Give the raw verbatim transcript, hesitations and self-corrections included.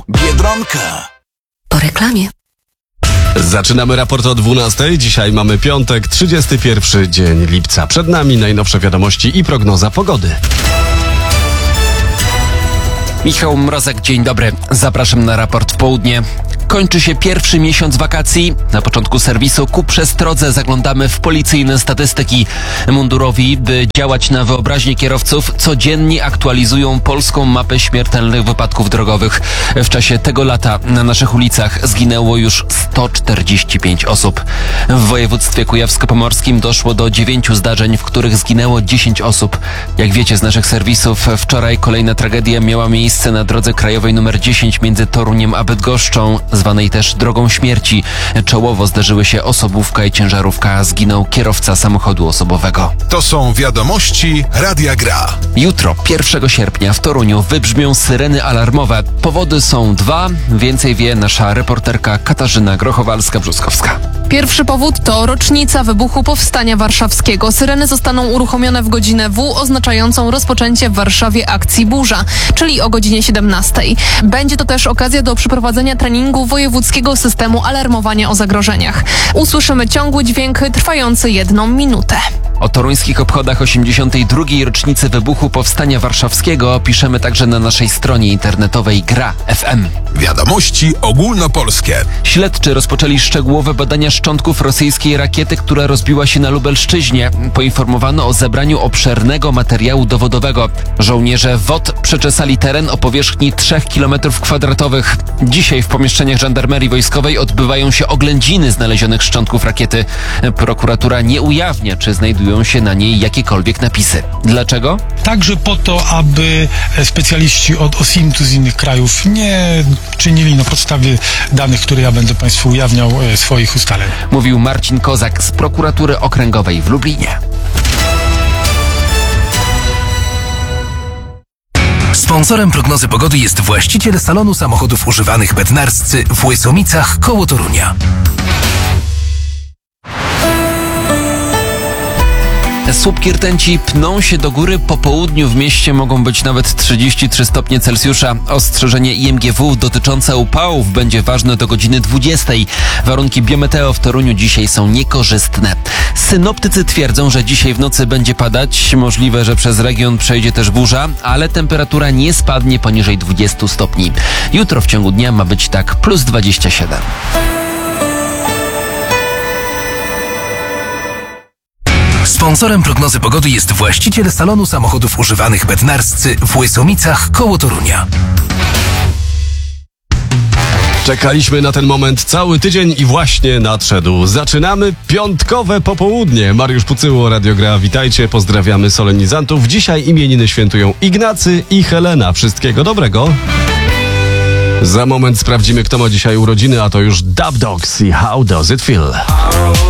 Biedronka. Po reklamie. Zaczynamy raport o dwunastej. Dzisiaj mamy piątek, trzydziesty pierwszy dzień lipca. Przed nami najnowsze wiadomości i prognoza pogody. Michał Mrozek, dzień dobry. Zapraszam na raport w południe. Kończy się pierwszy miesiąc wakacji. Na początku serwisu ku przestrodze zaglądamy w policyjne statystyki. Mundurowi, by działać na wyobraźnię kierowców, codziennie aktualizują polską mapę śmiertelnych wypadków drogowych. W czasie tego lata na naszych ulicach zginęło już sto czterdzieści pięć osób. W województwie kujawsko-pomorskim doszło do dziewięciu zdarzeń, w których zginęło dziesięć osób. Jak wiecie z naszych serwisów, wczoraj kolejna tragedia miała miejsce na drodze krajowej numer dziesięć między Toruniem a Bydgoszczą, zwanej też drogą śmierci. Czołowo zderzyły się osobówka i ciężarówka. Zginął kierowca samochodu osobowego. To są wiadomości Radia Gra. Jutro, pierwszego sierpnia, w Toruniu wybrzmią syreny alarmowe. Powody są dwa. Więcej wie nasza reporterka Katarzyna Grochowalska-Brzuskowska. Pierwszy powód to rocznica wybuchu Powstania Warszawskiego. Syreny zostaną uruchomione w godzinę W, oznaczającą rozpoczęcie w Warszawie akcji Burza, czyli o godzinie siedemnastej. Będzie to też okazja do przeprowadzenia treningu wojewódzkiego systemu alarmowania o zagrożeniach. Usłyszymy ciągły dźwięk trwający jedną minutę. O toruńskich obchodach osiemdziesiątej drugiej rocznicy wybuchu Powstania Warszawskiego piszemy także na naszej stronie internetowej Gra F M. Wiadomości ogólnopolskie. Śledczy rozpoczęli szczegółowe badania szczątków rosyjskiej rakiety, która rozbiła się na Lubelszczyźnie. Poinformowano o zebraniu obszernego materiału dowodowego. Żołnierze W O T przeczesali teren o powierzchni trzech kilometrów kwadratowych. Dzisiaj w pomieszczeniach żandarmerii wojskowej odbywają się oględziny znalezionych szczątków rakiety. Prokuratura nie ujawnia, czy znajdują się na niej jakiekolwiek napisy. Dlaczego? Także po to, aby specjaliści od OSINT-u z innych krajów nie czynili na podstawie danych, które ja będę Państwu ujawniał, swoich ustaleń. Mówił Marcin Kozak z prokuratury okręgowej w Lublinie. Sponsorem prognozy pogody jest właściciel salonu samochodów używanych Bednarscy w Łysomicach koło Torunia. Słupki rtęci pną się do góry. Po południu w mieście mogą być nawet trzydzieści trzy stopnie Celsjusza. Ostrzeżenie I M G W dotyczące upałów będzie ważne do godziny dwudziestej. Warunki biometeo w Toruniu dzisiaj są niekorzystne. Synoptycy twierdzą, że dzisiaj w nocy będzie padać. Możliwe, że przez region przejdzie też burza, ale temperatura nie spadnie poniżej dwudziestu stopni. Jutro w ciągu dnia ma być tak plus dwadzieścia siedem. Sponsorem prognozy pogody jest właściciel salonu samochodów używanych Bednarscy w Łysomicach koło Torunia. Czekaliśmy na ten moment cały tydzień i właśnie nadszedł. Zaczynamy piątkowe popołudnie. Mariusz Pucyło, Radio Gra, witajcie, pozdrawiamy solenizantów. Dzisiaj imieniny świętują Ignacy i Helena. Wszystkiego dobrego. Za moment sprawdzimy, kto ma dzisiaj urodziny, a to już Dub Dogs i How Does It Feel.